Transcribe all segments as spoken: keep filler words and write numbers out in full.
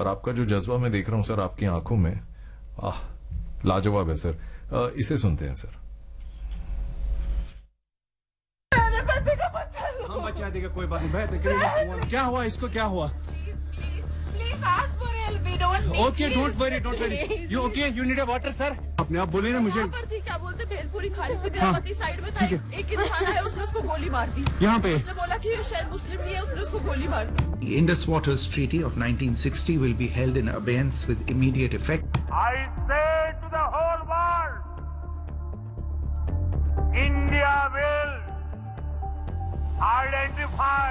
और आपका जो जज्बा मैं देख रहा हूं सर आपकी आंखों में, आह लाजवाब है सर। आ, इसे सुनते हैं सर। हम बचा देगा, कोई बात नहीं। क्या हुआ इसको, क्या हुआ? Please ask for help. We don't need. Okay, don't worry, don't worry. You okay? You need a water, sir? आपने आप बोले ना मुझे। यहाँ पर थी, क्या बोलते भेलपुरी खाने से बिलावती साइड में था, एक इंसान है, उसने उसको गोली मार दी। यहाँ पे? उसने बोला कि ये शायद मुस्लिम नहीं है, उसने उसको गोली मार दी। The Indus Waters Treaty of nineteen sixty will be held in abeyance with immediate effect. I say to the whole world, India will identify,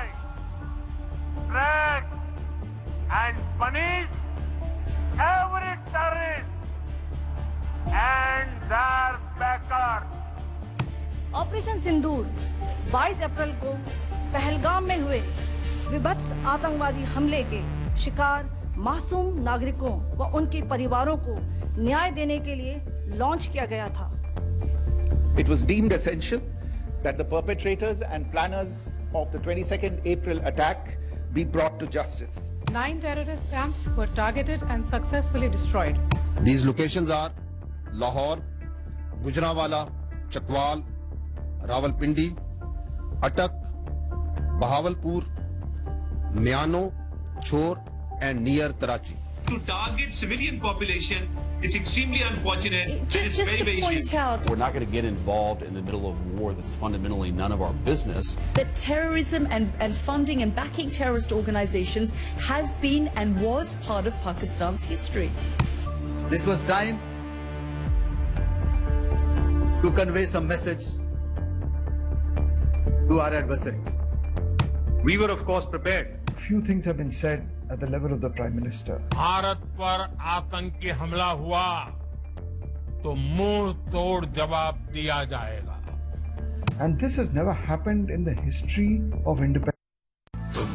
track and punish every terrorist and their backers. Operation सिंदूर बाईस अप्रैल को पहलगाम में हुए विभत्स आतंकवादी हमले के शिकार मासूम नागरिकों व उनके परिवारों को न्याय देने के लिए लॉन्च किया गया था। It was deemed essential that the perpetrators and planners of the twenty-second April attack be brought to justice. Nine terrorist camps were targeted and successfully destroyed. These locations are Lahore, Gujranwala, Chakwal, Rawalpindi, Attak, Bahawalpur, Miano, Chor and near Karachi. To target civilian population is extremely unfortunate. Just, and it's just very, to very point shameful. out, we're not going to get involved in the middle of war that's fundamentally none of our business. that terrorism and, and funding and backing terrorist organizations has been and was part of Pakistan's history. This was time to convey some message to our adversaries. We were of course prepared. Few things have been said at the level of the Prime Minister. Bharat पर आतंकी हमला हुआ तो मुंह तोड़ जवाब दिया जाएगा। And this has never happened in the history of independence.